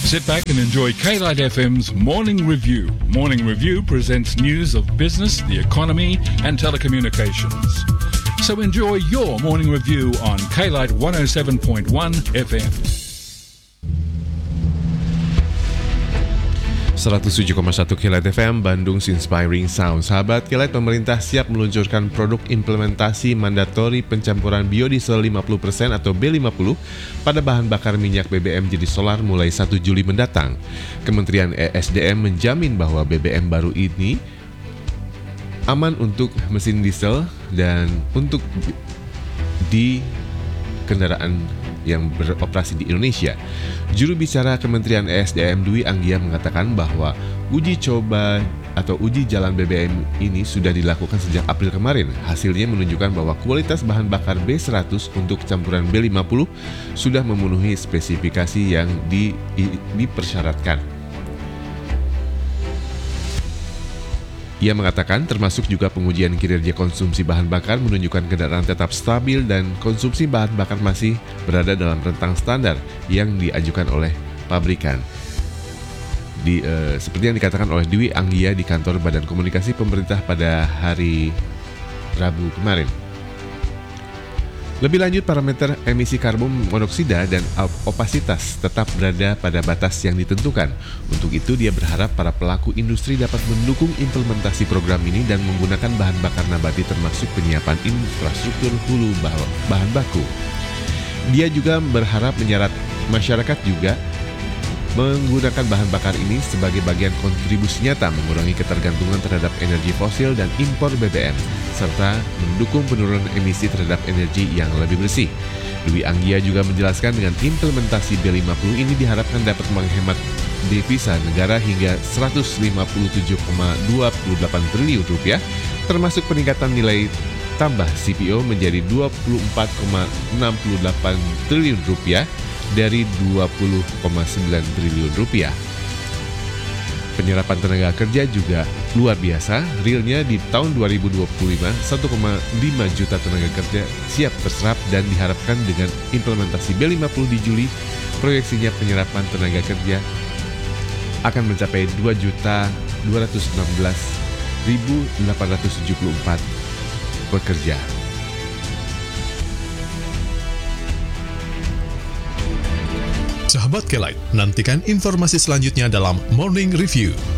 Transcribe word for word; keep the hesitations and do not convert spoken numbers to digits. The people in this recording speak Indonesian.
Sit back and enjoy K-Lite F M's Morning Review. Morning Review presents news of business, the economy, and telecommunications. So enjoy your morning review on K-Lite one oh seven point one F M. seratus tujuh koma satu K-Lite F M, Bandung Inspiring Sound. Sahabat K-Lite, pemerintah siap meluncurkan produk implementasi mandatori pencampuran biodiesel lima puluh persen atau B lima puluh pada bahan bakar minyak B B M jenis solar mulai satu Juli mendatang. Kementerian E S D M menjamin bahwa B B M baru ini aman untuk mesin diesel dan untuk di kendaraan yang beroperasi di Indonesia. Juru bicara Kementerian E S D M Dwi Anggia mengatakan bahwa uji coba atau uji jalan B B M ini sudah dilakukan sejak April kemarin. Hasilnya menunjukkan bahwa kualitas bahan bakar B seratus untuk campuran B lima puluh sudah memenuhi spesifikasi yang di, di, dipersyaratkan. Ia mengatakan termasuk juga pengujian kinerja konsumsi bahan bakar menunjukkan kendaraan tetap stabil dan konsumsi bahan bakar masih berada dalam rentang standar yang diajukan oleh pabrikan. Di, eh, seperti yang dikatakan oleh Dwi Anggia di kantor Badan Komunikasi Pemerintah pada hari Rabu kemarin. Lebih lanjut, parameter emisi karbon monoksida dan opasitas tetap berada pada batas yang ditentukan. Untuk itu, dia berharap para pelaku industri dapat mendukung implementasi program ini dan menggunakan bahan bakar nabati termasuk penyiapan infrastruktur hulu bahan baku. Dia juga berharap menyarat masyarakat juga menggunakan bahan bakar ini sebagai bagian kontribusi nyata mengurangi ketergantungan terhadap energi fosil dan impor B B M, serta mendukung penurunan emisi terhadap energi yang lebih bersih. Dwi Anggia juga menjelaskan dengan implementasi B lima puluh ini diharapkan dapat menghemat devisa negara hingga seratus lima puluh tujuh koma dua delapan triliun rupiah, termasuk peningkatan nilai tambah C P O menjadi dua puluh empat koma enam delapan triliun rupiah dari dua puluh koma sembilan triliun rupiah. Penyerapan tenaga kerja juga luar biasa. Realnya di tahun dua ribu dua puluh lima, satu koma lima juta tenaga kerja siap terserap dan diharapkan dengan implementasi B lima puluh di Juli, proyeksinya penyerapan tenaga kerja akan mencapai dua juta dua ratus enam belas ribu delapan ratus tujuh puluh empat pekerja. Sahabat K-Lite, nantikan informasi selanjutnya dalam Morning Review.